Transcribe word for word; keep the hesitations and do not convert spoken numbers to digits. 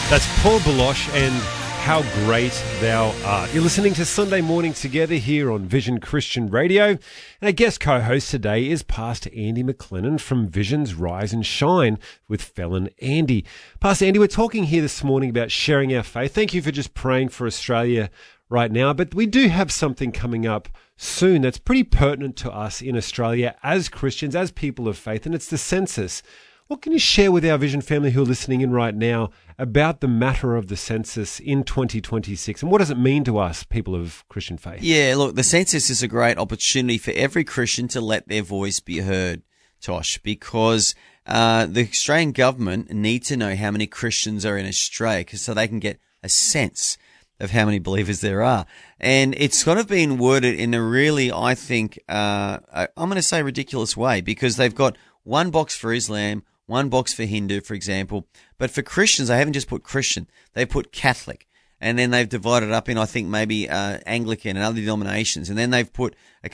That's Paul Baloche and How Great Thou Art. You're listening to Sunday Morning Together here on Vision Christian Radio. And our guest co-host today is Pastor Andy McLennan from Vision's Rise and Shine with Felon Andy. Pastor Andy, we're talking here this morning about sharing our faith. Thank you for just praying for Australia right now. But we do have something coming up soon that's pretty pertinent to us in Australia as Christians, as people of faith, and it's the census. What can you share with our Vision family who are listening in right now about the matter of the census in twenty twenty-six? And what does it mean to us, people of Christian faith? Yeah, look, the census is a great opportunity for every Christian to let their voice be heard, Tosh, because uh, the Australian government need to know how many Christians are in Australia so they can get a sense of how many believers there are. And it's kind of been worded in a really, I think, uh, I'm going to say ridiculous way, because they've got one box for Islam, one box for Hindu, for example. But for Christians, they haven't just put Christian. They put Catholic. And then they've divided up in, I think, maybe uh, Anglican and other denominations. And then they've put a